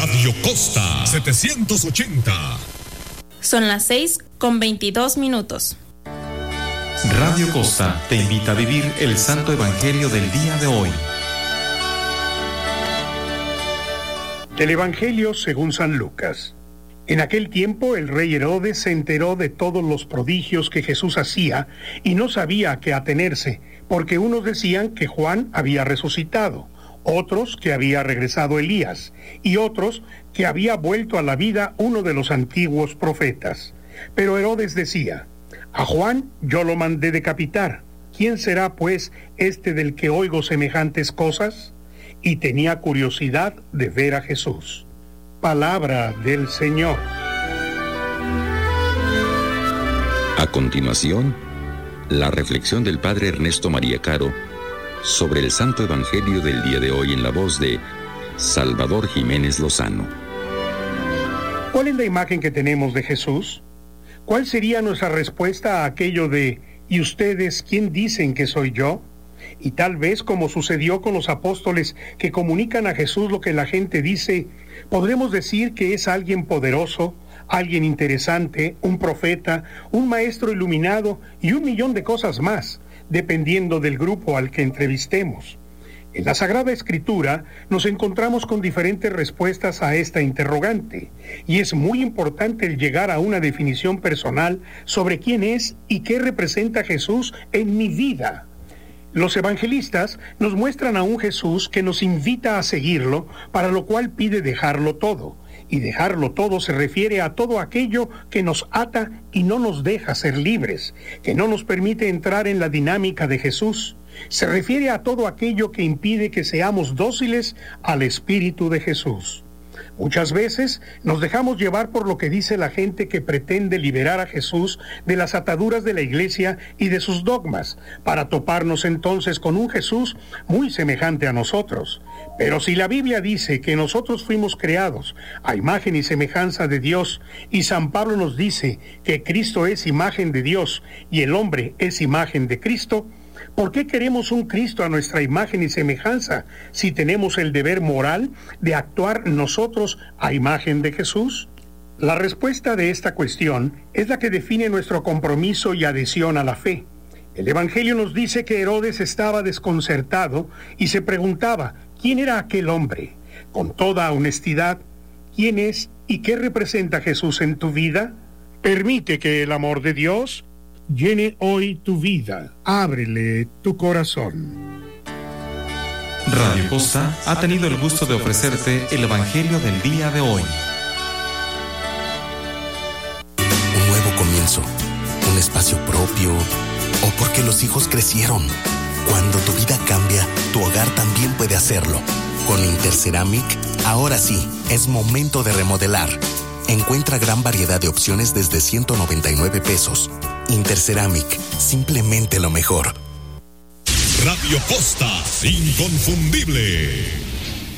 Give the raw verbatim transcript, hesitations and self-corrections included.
Radio Costa setecientos ochenta. Son las seis con veintidós minutos. Radio Costa te invita a vivir el Santo Evangelio del día de hoy. El Evangelio según San Lucas. En aquel tiempo el rey Herodes se enteró de todos los prodigios que Jesús hacía y no sabía a qué atenerse, porque unos decían que Juan había resucitado, otros que había regresado Elías, y otros que había vuelto a la vida uno de los antiguos profetas. Pero Herodes decía: a Juan yo lo mandé decapitar. ¿Quién será, pues, este del que oigo semejantes cosas? Y tenía curiosidad de ver a Jesús. Palabra del Señor. A continuación, la reflexión del Padre Ernesto María Caro sobre el Santo Evangelio del día de hoy en la voz de Salvador Jiménez Lozano. ¿Cuál es la imagen que tenemos de Jesús? ¿Cuál sería nuestra respuesta a aquello de ¿y ustedes quién dicen que soy yo? Y tal vez, como sucedió con los apóstoles que comunican a Jesús lo que la gente dice, podremos decir que es alguien poderoso, alguien interesante, un profeta, un maestro iluminado y un millón de cosas más, dependiendo del grupo al que entrevistemos. En la Sagrada Escritura nos encontramos con diferentes respuestas a esta interrogante, y es muy importante el llegar a una definición personal sobre quién es y qué representa Jesús en mi vida. Los evangelistas nos muestran a un Jesús que nos invita a seguirlo, para lo cual pide dejarlo todo. Y dejarlo todo se refiere a todo aquello que nos ata y no nos deja ser libres, que no nos permite entrar en la dinámica de Jesús. Se refiere a todo aquello que impide que seamos dóciles al Espíritu de Jesús. Muchas veces nos dejamos llevar por lo que dice la gente que pretende liberar a Jesús de las ataduras de la Iglesia y de sus dogmas, para toparnos entonces con un Jesús muy semejante a nosotros. Pero si la Biblia dice que nosotros fuimos creados a imagen y semejanza de Dios, y San Pablo nos dice que Cristo es imagen de Dios y el hombre es imagen de Cristo, ¿por qué queremos un Cristo a nuestra imagen y semejanza si tenemos el deber moral de actuar nosotros a imagen de Jesús? La respuesta de esta cuestión es la que define nuestro compromiso y adhesión a la fe. El Evangelio nos dice que Herodes estaba desconcertado y se preguntaba: ¿quién era aquel hombre? Con toda honestidad, ¿quién es y qué representa Jesús en tu vida? Permite que el amor de Dios llene hoy tu vida. Ábrele tu corazón. Radio Costa ha tenido el gusto de ofrecerte el Evangelio del día de hoy. Un nuevo comienzo, un espacio propio, o porque los hijos crecieron. Cuando tu vida cambia, tu hogar también puede hacerlo. Con Interceramic, ahora sí, es momento de remodelar. Encuentra gran variedad de opciones desde ciento noventa y nueve pesos. Interceramic, simplemente lo mejor. Radio Costa, inconfundible.